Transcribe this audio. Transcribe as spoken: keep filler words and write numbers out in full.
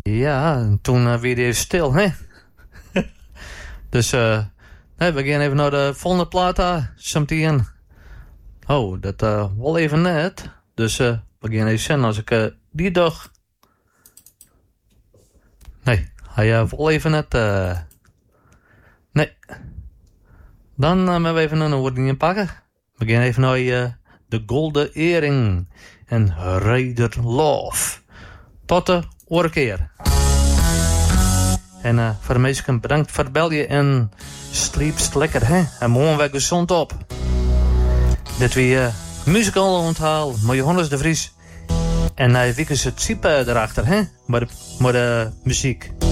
Ja, en toen uh, weer even stil, hè? Dus, eh, uh, nee, we gaan even naar de volgende plaat, zometeen. Oh, dat uh, wel even net. Dus, uh, we gaan even zien als ik uh, die dag... Nee, hij uh, wel even net... Uh... Nee. Dan uh, moeten we even een woording pakken. We gaan even naar uh, de Golden Earring en Raider Love. Tot de vorige keer. En uh, voor de meesten bedankt voor het belje en sliepst lekker, hè? En morgen weer gezond op. Dit weer uh, muzikaal onthaal met Johannes de Vries. En hij uh, wikkels het Siepe erachter, hè? Met de, met de muziek.